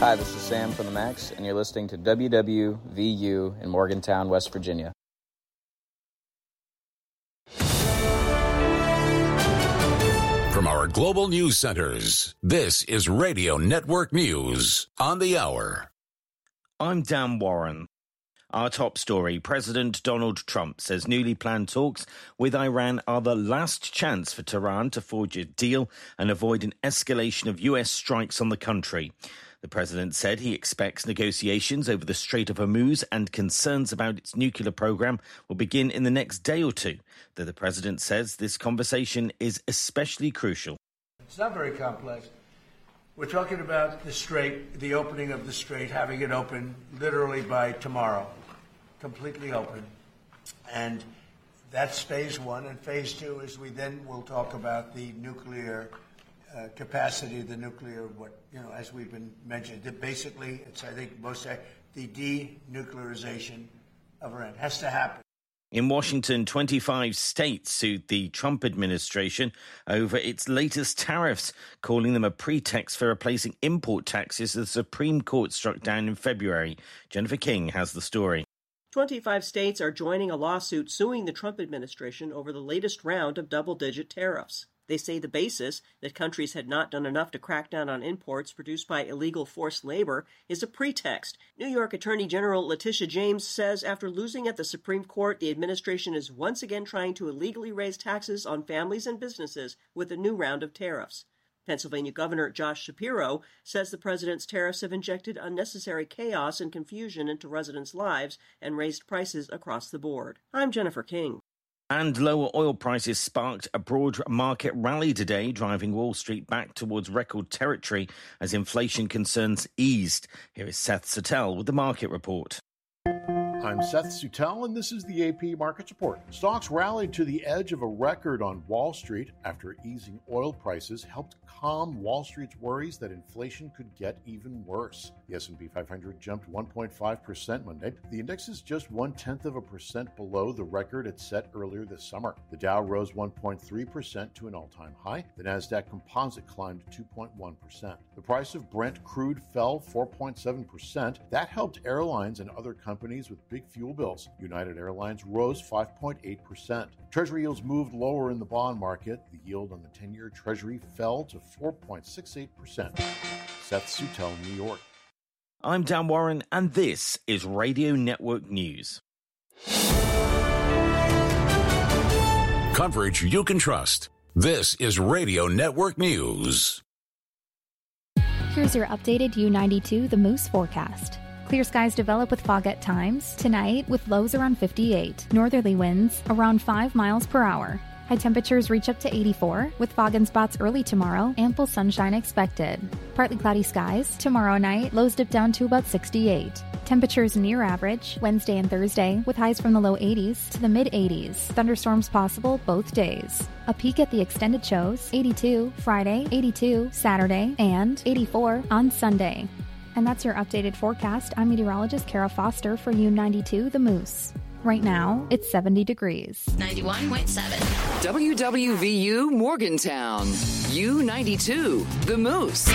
Hi, this is Sam from The Max, and you're listening to WWVU in Morgantown, West Virginia. From our global news centers, this is Radio Network News on the Hour. I'm Dan Warren. Our top story, President Donald Trump says newly planned talks with Iran are the last chance for Tehran to forge a deal and avoid an escalation of U.S. strikes on the country. The president said he expects negotiations over the Strait of Hormuz and concerns about its nuclear program will begin in the next day or two, though the president says this conversation is especially crucial. It's not very complex. We're talking about the Strait, the opening of the Strait, having it open literally by tomorrow, completely open. And that's phase one. And phase two is we then will talk about the nuclear capacity, the nuclear, as we've been mentioned. Basically, it's, I think, the denuclearization of Iran has to happen. In Washington, 25 states sued the Trump administration over its latest tariffs, calling them a pretext for replacing import taxes the Supreme Court struck down in February. Jennifer King has the story. 25 states are joining a lawsuit suing the Trump administration over the latest round of double-digit tariffs. They say the basis, that countries had not done enough to crack down on imports produced by illegal forced labor, is a pretext. New York Attorney General Letitia James says after losing at the Supreme Court, the administration is once again trying to illegally raise taxes on families and businesses with a new round of tariffs. Pennsylvania Governor Josh Shapiro says the president's tariffs have injected unnecessary chaos and confusion into residents' lives and raised prices across the board. I'm Jennifer King. And lower oil prices sparked a broad market rally today, driving Wall Street back towards record territory as inflation concerns eased. Here is Seth Suttel with the market report. I'm Seth Suttel, and this is the AP Markets Report. Stocks rallied to the edge of a record on Wall Street after easing oil prices helped calm Wall Street's worries that inflation could get even worse. The S&P 500 jumped 1.5% Monday. The index is just 0.1% below the record it set earlier this summer. The Dow rose 1.3% to an all-time high. The Nasdaq Composite climbed 2.1%. The price of Brent crude fell 4.7%. That helped airlines and other companies with big fuel bills. United Airlines rose 5.8%. Treasury yields moved lower in the bond market. The yield on the 10-year Treasury fell to 4.68%. Seth Suttel, New York. I'm Dan Warren, and this is Radio Network News. Coverage you can trust. This is Radio Network News. Here's your updated U92 The Moose forecast. Clear skies develop with fog at times. Tonight, with lows around 58. Northerly winds around 5 miles per hour. High temperatures reach up to 84, with fog in spots early tomorrow. Ample sunshine expected. Partly cloudy skies. Tomorrow night, lows dip down to about 68. Temperatures near average Wednesday and Thursday, with highs from the low 80s to the mid-80s. Thunderstorms possible both days. A peak at the extended shows, 82 Friday, 82 Saturday, and 84 on Sunday. And that's your updated forecast. I'm meteorologist Kara Foster for U92 The Moose. Right now, it's 70 degrees. 91.7. WWVU Morgantown. U92 The Moose.